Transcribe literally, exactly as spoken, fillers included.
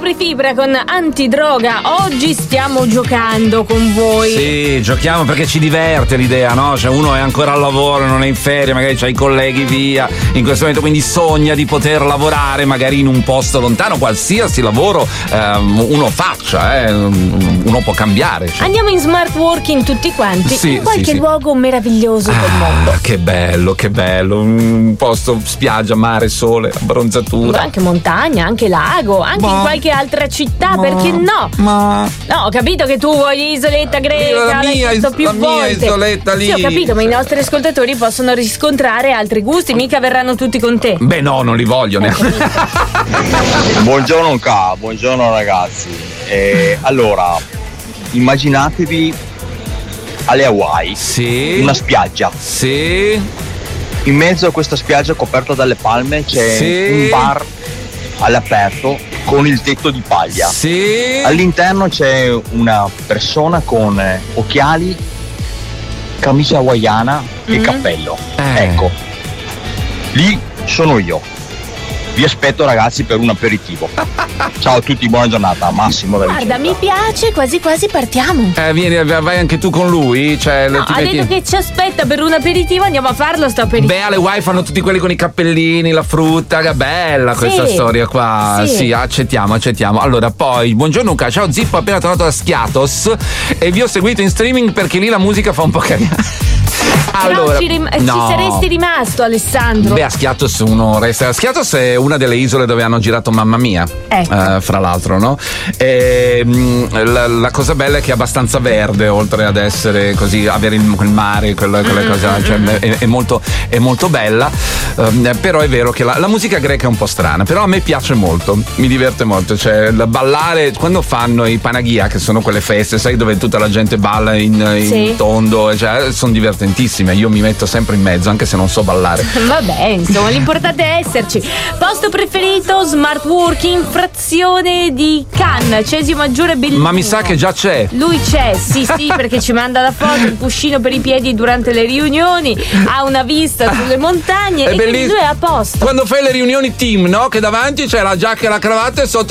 Fibra con Antidroga. Oggi stiamo giocando con voi. Sì, giochiamo perché ci diverte l'idea, no? Cioè uno è ancora al lavoro, non è in ferie, magari c'ha i colleghi via in questo momento, quindi sogna di poter lavorare magari in un posto lontano, qualsiasi lavoro ehm, uno faccia, eh, uno può cambiare. Cioè. Andiamo in smart working tutti quanti, sì, in qualche sì, sì. luogo meraviglioso ah, del mondo. Che bello, che bello, un posto, spiaggia, mare, sole, abbronzatura. Anche montagna, anche lago, anche ma, in qualche altra città, ma, perché no? Ma no, ho capito che tu vuoi isoletta greca, la mia, l'hai detto più la volte. mia isoletta lì. Sì, ho capito, ma i nostri ascoltatori possono riscontrare altri gusti, mica verranno tutti con te. Beh no, non li voglio neanche. Buongiorno K, buongiorno ragazzi. Eh, allora, immaginatevi alle Hawaii, sì, una spiaggia. Sì. In mezzo a questa spiaggia coperta dalle palme c'è sì. un bar all'aperto con il tetto di paglia. Sì. All'interno c'è una persona con occhiali, camicia hawaiana e mm-hmm. cappello. Eh. Ecco, lì sono io. Vi aspetto ragazzi per un aperitivo. Ciao a tutti, buona giornata. Massimo da Guarda, Vicenza. mi piace, quasi quasi partiamo. Eh, vieni, vai anche tu con lui? Cioè, no, ti ha metti... detto che ci aspetta per un aperitivo, andiamo a farlo sto aperitivo. Beh, alle Hawaii fanno tutti quelli con i cappellini, la frutta, che bella questa sì, storia qua. Sì. sì, accettiamo, accettiamo. Allora, poi, buongiorno Luca, ciao Zippo, appena tornato da Schiatos e vi ho seguito in streaming perché lì la musica fa un po' cagare. Allora, ci, rim- no. ci saresti rimasto, Alessandro. Beh, a Schiatos uno resta. Schiatos è una delle isole dove hanno girato Mamma Mia, ecco. eh, fra l'altro, no? E, mh, la, la cosa bella è che è abbastanza verde, oltre ad essere così, avere il, il mare, quelle, quelle mm-hmm. cose, cioè, è, è, molto, è molto bella. Um, però è vero che la, la musica greca è un po' strana, però a me piace molto, mi diverte molto. Cioè, la ballare quando fanno i Panagia, che sono quelle feste, sai, dove tutta la gente balla in, in sì. tondo, cioè, sono divertentissime. Io mi metto sempre in mezzo, anche se non so ballare. Vabbè, insomma, l'importante è esserci. Posto preferito, smart working, frazione di Cannes, Cesio Maggiore bellissimo. Ma mi sa che già c'è. Lui c'è, sì sì, perché ci manda la foto, il cuscino per i piedi durante le riunioni, ha una vista sulle montagne è e quindi lui è a posto. Quando fai le riunioni team, no? Che davanti c'è la giacca e la cravatta e sotto